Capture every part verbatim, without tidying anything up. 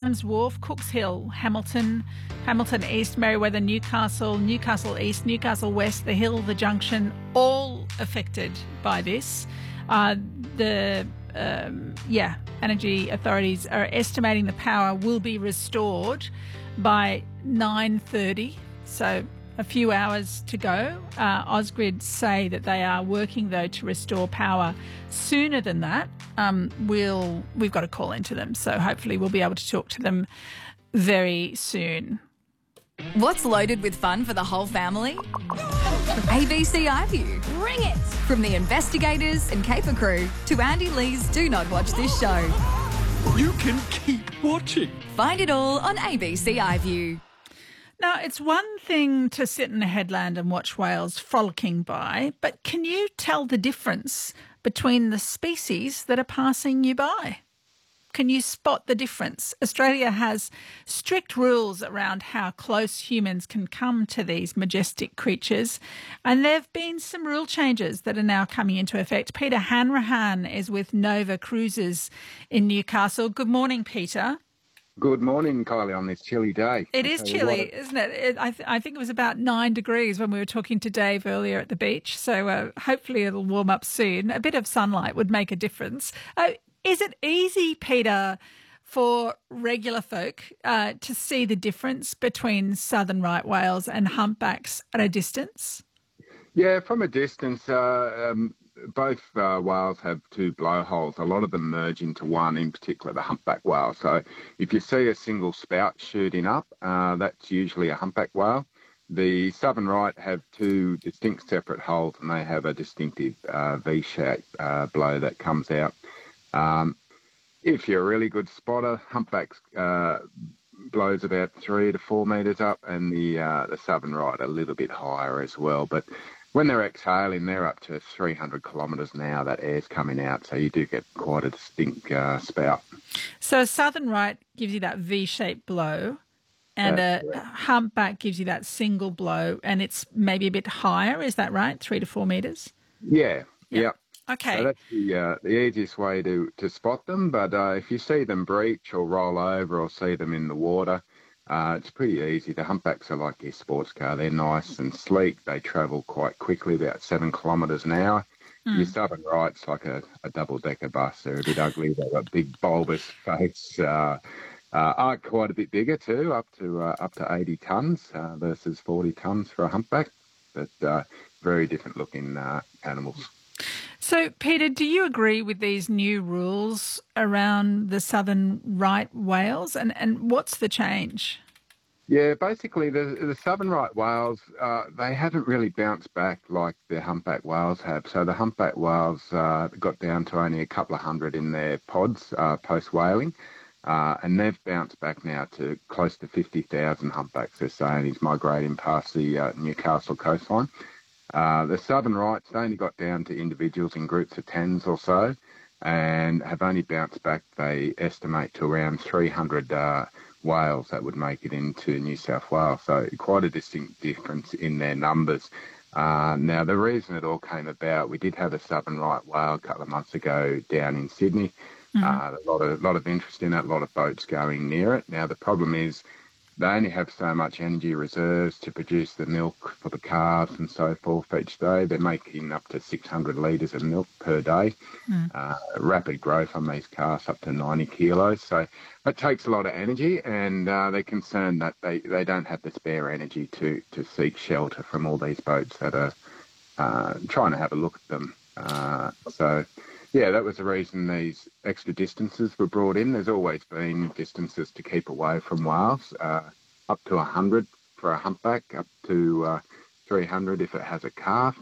Adams Wharf, Cooks Hill, Hamilton, Hamilton East, Merewether, Newcastle, Newcastle East, Newcastle West, the Hill, the Junction, all affected by this. Uh, the um, yeah, energy authorities are estimating the power will be restored by nine thirty, so a few hours to go. Uh, Ausgrid say that they are working, though, to restore power sooner than that. Um, we'll, we've got a call into them, so hopefully we'll be able to talk to them very soon. What's loaded with fun for the whole family? A B C iView. Bring it! From the investigators and Caper crew to Andy Lee's Do Not Watch This Show. You can keep watching. Find it all on A B C iView. Now, it's one thing to sit in a headland and watch whales frolicking by, but can you tell the difference between the species that are passing you by? Can you spot the difference? Australia has strict rules around how close humans can come to these majestic creatures, and there have been some rule changes that are now coming into effect. Peter Hanrahan is with Nova Cruises in Newcastle. Good morning, Peter. Good morning, Kylie, on this chilly day. It is chilly, isn't it? it I, th- I think it was about nine degrees when we were talking to Dave earlier at the beach, so uh, hopefully it'll warm up soon. A bit of sunlight would make a difference. Uh, is it easy, Peter, for regular folk uh, to see the difference between southern right whales and humpbacks at a distance? Yeah, from a distance, uh, um, both uh, whales have two blowholes. A lot of them merge into one, in particular the humpback whale. So if you see a single spout shooting up, uh, that's usually a humpback whale. The southern right have two distinct separate holes, and they have a distinctive uh, V-shaped uh, blow that comes out. Um, if you're a really good spotter, humpbacks uh, blows about three to four metres up, and the uh, the southern right a little bit higher as well. But when they're exhaling, they're up to three hundred kilometres an hour, that air's coming out, so you do get quite a distinct uh, spout. So southern right gives you that V-shaped blow, and That's a correct. Humpback gives you that single blow, and it's maybe a bit higher, is that right, three to four metres? Yeah, yeah. Yep. Okay. So that's the, uh, the easiest way to, to spot them, but uh, if you see them breach or roll over or see them in the water, Uh, it's pretty easy. The humpbacks are like your sports car. They're nice and sleek. They travel quite quickly, about seven kilometres an hour. Mm. Your southern right's like a, a double-decker bus. They're a bit ugly. They've got big bulbous face. Uh, uh, are quite a bit bigger too, up to uh, up to eighty tonnes uh, versus forty tonnes for a humpback. But uh, very different looking uh, animals. So, Peter, do you agree with these new rules around the southern right whales, and, and what's the change? Yeah, basically the, the southern right whales, uh, they haven't really bounced back like the humpback whales have. So the humpback whales uh, got down to only a couple of hundred in their pods uh, post-whaling, uh, and they've bounced back now to close to fifty thousand humpbacks, they're saying, is migrating past the uh, Newcastle coastline. Uh, the southern rights only got down to individuals in groups of tens or so, and have only bounced back, they estimate, to around three hundred uh, whales that would make it into New South Wales. So quite a distinct difference in their numbers. Uh, now, the reason it all came about, we did have a southern right whale a couple of months ago down in Sydney. Mm-hmm. Uh, a lot of, lot of interest in it, a lot of boats going near it. Now, the problem is, they only have so much energy reserves to produce the milk for the calves and so forth each day. They're making up to six hundred litres of milk per day. Mm. Uh, rapid growth on these calves, up to ninety kilos. So it takes a lot of energy, and uh, they're concerned that they, they don't have the spare energy to, to seek shelter from all these boats that are uh, trying to have a look at them. Uh, so... Yeah, that was the reason these extra distances were brought in. There's always been distances to keep away from whales, uh, up to one hundred for a humpback, up to uh, three hundred if it has a calf.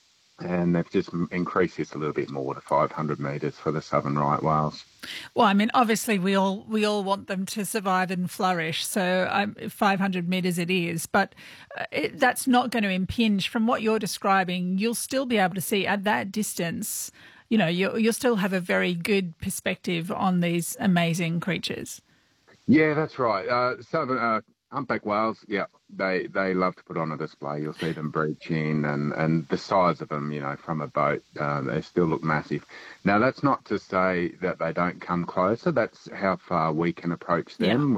And they've just increased this a little bit more to five hundred metres for the southern right whales. Well, I mean, obviously we all we all want them to survive and flourish, so um, five hundred metres it is. But uh, it, that's not going to impinge. From what you're describing, you'll still be able to see at that distance. You know, you'll, you'll still have a very good perspective on these amazing creatures. Yeah, that's right. Uh, southern uh, humpback whales, yeah, they they love to put on a display. You'll see them breaching, and, and the size of them, you know, from a boat, uh, they still look massive. Now, that's not to say that they don't come closer. That's how far we can approach them. Yeah.